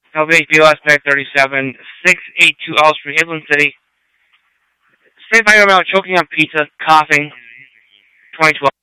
LBHB Last Back 37, 682 L Street, Midland City. Saved by your mouth, choking on pizza, coughing. 2012.